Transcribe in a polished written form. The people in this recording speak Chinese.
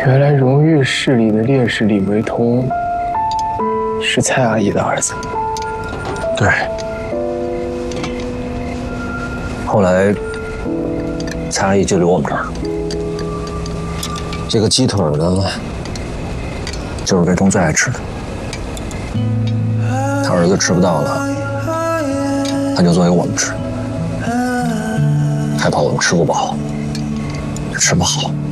原来荣誉市里的烈士李维通是蔡阿姨的儿子。 对。后来，蔡阿姨就留我们这儿了。这个鸡腿呢，就是维通最爱吃的。他儿子吃不到了，他就做给我们吃，害怕我们吃不饱，也吃不好。